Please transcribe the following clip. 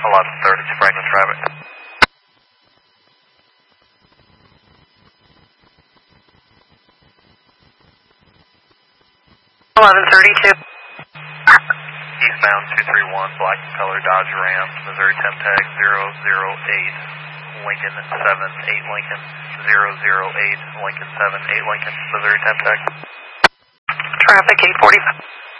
1130 Franklin traffic. 1132. Eastbound 231, black and color Dodge Ram, Missouri temp tag 008, Lincoln 78 Lincoln, 008, Lincoln 78 Lincoln, Missouri temp tag. Traffic 845.